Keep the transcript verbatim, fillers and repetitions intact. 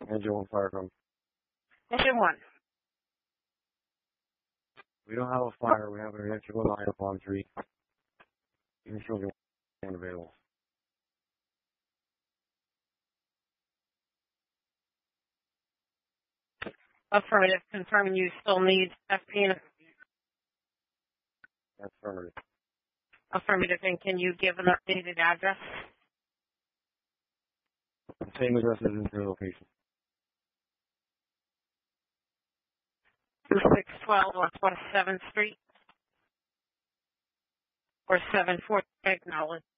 Engine one fire from. Engine one. We don't have a fire. We have an electrical line up on three. Engine one available. Affirmative. Confirming you still need F P and Affirmative. Affirmative. And can you give an updated address? Same address as in the location. two six one two Northwest seventh Street or seven forty acknowledge.